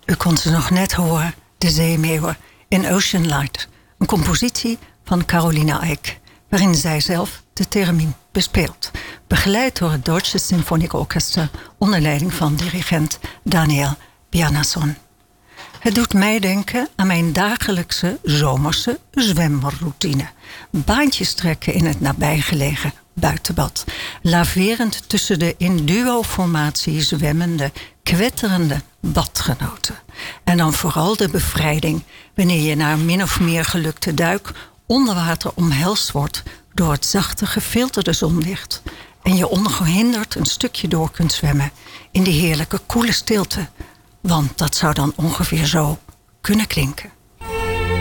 U kon ze nog net horen, de zeemeeuwen in Ocean Light. Een compositie van Caroline Eick, waarin zij zelf de theremin bespeelt. Begeleid door het Deutsche Sinfonieorchester onder leiding van dirigent Daniel Bjarnason. Het doet mij denken aan mijn dagelijkse zomerse zwemroutine. Baantjes trekken in het nabijgelegen buitenbad. Laverend tussen de in duo-formatie zwemmende, kwetterende badgenoten. En dan vooral de bevrijding wanneer je na een min of meer gelukte duik onder water omhelst wordt door het zachte gefilterde zonlicht. En je ongehinderd een stukje door kunt zwemmen in die heerlijke koele stilte. Want dat zou dan ongeveer zo kunnen klinken.